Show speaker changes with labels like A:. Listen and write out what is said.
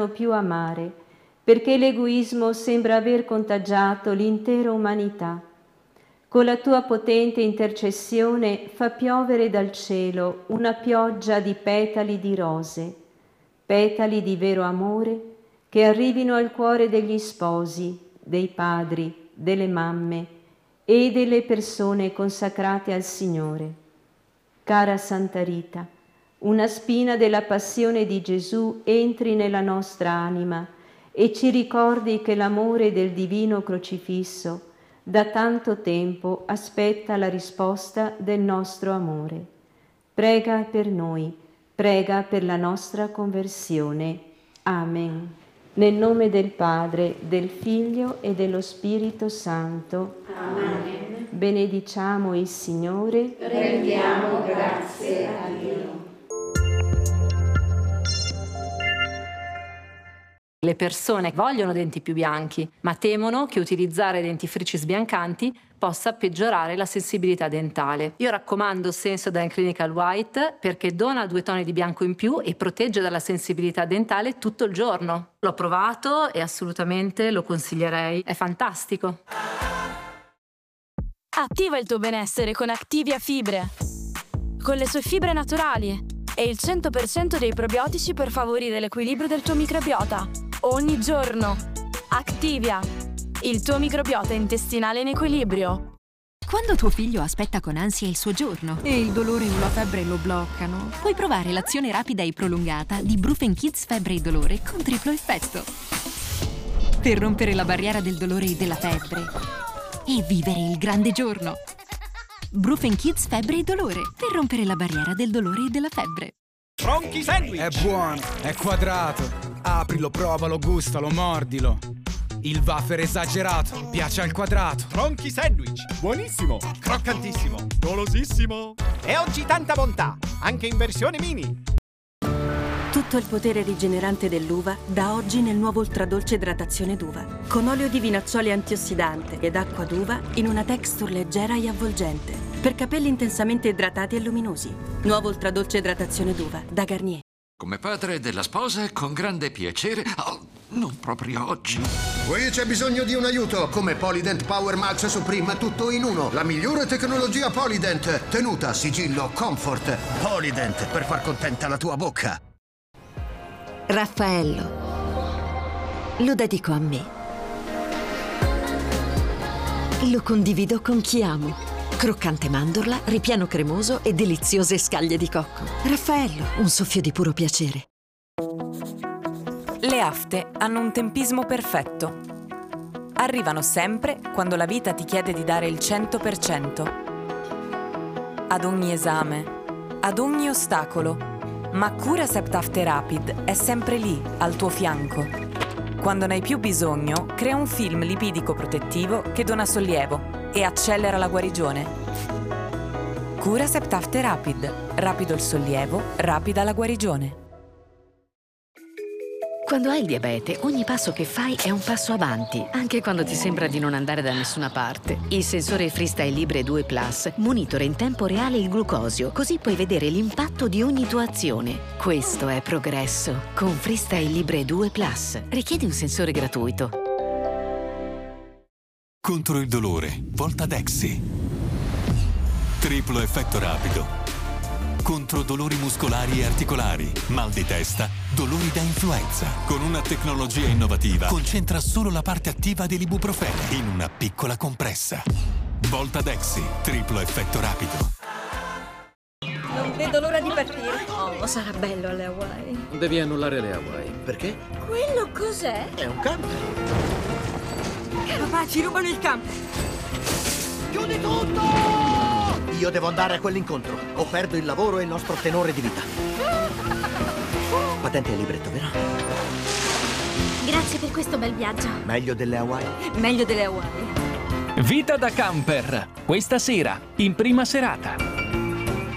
A: possano più amare, perché l'egoismo sembra aver contagiato l'intera umanità. Con la tua potente intercessione fa piovere dal cielo una pioggia di petali di rose, petali di vero amore, che arrivino al cuore degli sposi, dei padri, delle mamme e delle persone consacrate al Signore. Cara Santa Rita, una spina della passione di Gesù entri nella nostra anima e ci ricordi che l'amore del divino crocifisso da tanto tempo aspetta la risposta del nostro amore. Prega per noi, prega per la nostra conversione. Amen. Nel nome del Padre, del Figlio e dello Spirito Santo.
B: Amen.
A: Benediciamo il Signore.
B: Rendiamo grazie a Dio.
C: Le persone vogliono denti più bianchi, ma temono che utilizzare dentifrici sbiancanti possa peggiorare la sensibilità dentale. Io raccomando Sensodyne Clinical White perché dona 2 toni di bianco in più e protegge dalla sensibilità dentale tutto il giorno. L'ho provato e assolutamente lo consiglierei. È fantastico.
D: Attiva il tuo benessere con Activia Fibre. Con le sue fibre naturali e il 100% dei probiotici per favorire l'equilibrio del tuo microbiota. Ogni giorno. Activia, il tuo microbiota intestinale in equilibrio.
E: Quando tuo figlio aspetta con ansia il suo giorno e il dolore o la febbre lo bloccano, puoi provare l'azione rapida e prolungata di Brufen Kids Febbre e Dolore con triplo effetto. Per rompere la barriera del dolore e della febbre e vivere il grande giorno. Brufen Kids Febbre e Dolore per rompere la barriera del dolore e della febbre.
F: Tronchi Sandwich!
G: È buono, è quadrato. Aprilo, provalo, gustalo, mordilo. Il wafer esagerato, piace al quadrato.
F: Tronchi Sandwich! Buonissimo! Croccantissimo! Golosissimo! E oggi tanta bontà, anche in versione mini!
H: Tutto il potere rigenerante dell'uva da oggi nel nuovo ultradolce idratazione d'uva. Con olio di vinaccioli antiossidante ed acqua d'uva in una texture leggera e avvolgente. Per capelli intensamente idratati e luminosi. Nuovo ultradolce idratazione d'uva da Garnier.
I: Come padre della sposa, con grande piacere. Oh, non proprio oggi.
J: Qui c'è bisogno di un aiuto. Come Polydent Power Max Supreme, tutto in uno. La migliore tecnologia Polydent. Tenuta, sigillo, comfort. Polydent, per far contenta la tua bocca.
K: Raffaello. Lo dedico a me. Lo condivido con chi amo. Croccante mandorla, ripiano cremoso e deliziose scaglie di cocco. Raffaello, un soffio di puro piacere.
L: Le afte hanno un tempismo perfetto. Arrivano sempre quando la vita ti chiede di dare il 100%. Ad ogni esame, ad ogni ostacolo, ma Curacept After Rapid è sempre lì, al tuo fianco. Quando ne hai più bisogno, crea un film lipidico protettivo che dona sollievo e accelera la guarigione. Curacept After Rapid. Rapido il sollievo, rapida la guarigione.
K: Quando hai il diabete, ogni passo che fai è un passo avanti, anche quando ti sembra di non andare da nessuna parte. Il sensore Freestyle Libre 2 Plus monitora in tempo reale il glucosio, così puoi vedere l'impatto di ogni tua azione. Questo è progresso. Con Freestyle Libre 2 Plus. Richiedi un sensore gratuito.
M: Contro il dolore, Voltadexi. Triplo effetto rapido. Contro dolori muscolari e articolari, mal di testa, dolori da influenza. Con una tecnologia innovativa, concentra solo la parte attiva dell'ibuprofene in una piccola compressa. Voltadexi, triplo effetto rapido.
N: Non vedo l'ora di partire. Oh, sarà bello alle Hawaii.
O: Devi annullare le Hawaii.
J: Perché?
N: Quello cos'è?
J: È un camper.
N: Papà, ci rubano il camper.
J: Chiudi tutto! Io devo andare a quell'incontro o perdo il lavoro e il nostro tenore di vita. Patente e libretto, vero?
P: Grazie per questo bel viaggio.
J: Meglio delle Hawaii?
N: Meglio delle Hawaii.
Q: Vita da camper. Questa sera, in prima serata.